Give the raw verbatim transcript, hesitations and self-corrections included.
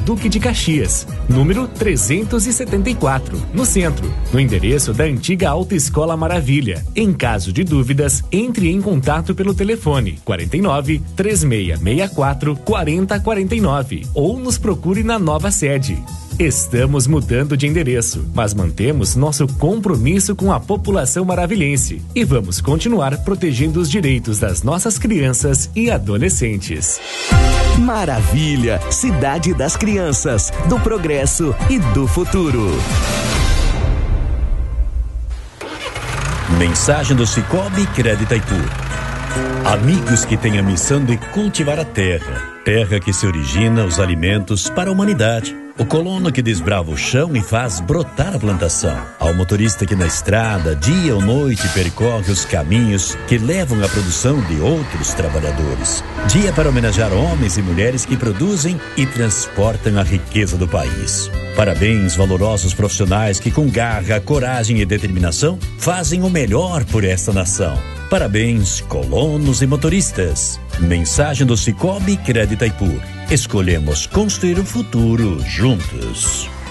Duque de Caxias, número trezentos e setenta e quatro, no centro, no endereço da antiga Autoescola Maravilha. Em caso de dúvidas, entre em contato pelo telefone quarenta e nove, três seis seis quatro, quarenta quarenta e nove ou nos procure na nova sede. Estamos mudando de endereço, mas mantemos nosso compromisso com a população maravilhense e vamos continuar protegendo os direitos das nossas crianças e adolescentes. Maravilha, cidade das crianças, do progresso e do futuro. Mensagem do Cicobi Crédito Itaipu. Amigos que têm a missão de cultivar a terra, terra que se origina os alimentos para a humanidade. O colono que desbrava o chão e faz brotar a plantação. Ao motorista que na estrada, dia ou noite, percorre os caminhos que levam à produção de outros trabalhadores. Dia para homenagear homens e mulheres que produzem e transportam a riqueza do país. Parabéns, valorosos profissionais que com garra, coragem e determinação fazem o melhor por esta nação. Parabéns, colonos e motoristas. Mensagem do Cicobi Crédito Itaipu. Escolhemos construir o futuro juntos.